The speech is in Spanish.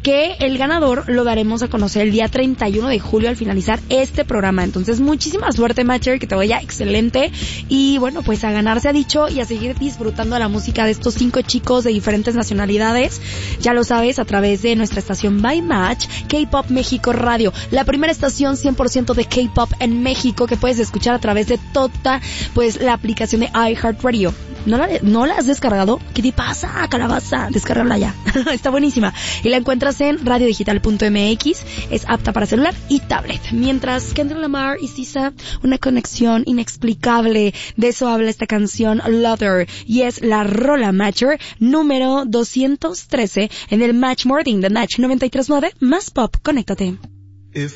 que el ganador lo daremos a conocer el día 31 de julio al finalizar este programa. Entonces, muchísima suerte, Matcher, que te vaya excelente. Y bueno, pues a ganar se ha dicho y a seguir disfrutando la música de estos 5 chicos de diferentes nacionalidades. Ya lo sabes, a través de nuestra estación By Match, K-Pop México Radio, la primera estación 100% de K-Pop en México, que puedes escuchar a través de toda, pues, la aplicación de iHeartRadio. ¿No la has descargado? ¿Qué te pasa, calabaza? Descárgala ya. Está buenísima. Y la encuentras en radiodigital.mx. Es apta para celular y tablet. Mientras Kendrick Lamar y SZA, una conexión inexplicable. De eso habla esta canción, Lover. Y es la rola Matcher número 213 en el Match Morning de Match 93.9. Más pop. Conéctate.